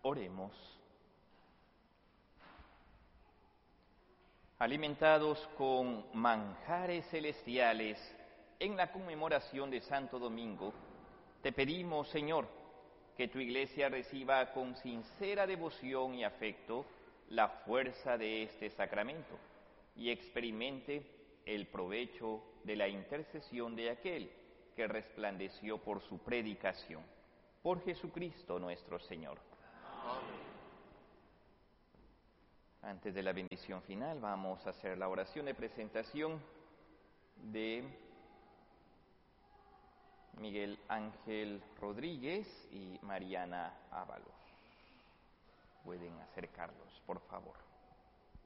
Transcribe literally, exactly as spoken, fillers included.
Oremos. Alimentados con manjares celestiales en la conmemoración de Santo Domingo, te pedimos, Señor, que tu Iglesia reciba con sincera devoción y afecto la fuerza de este sacramento y experimente el provecho de la intercesión de aquel que resplandeció por su predicación. Por Jesucristo nuestro Señor. Amén. Antes de la bendición final vamos a hacer la oración de presentación de Miguel Ángel Rodríguez y Mariana Ábalos. Pueden acercarlos, por favor.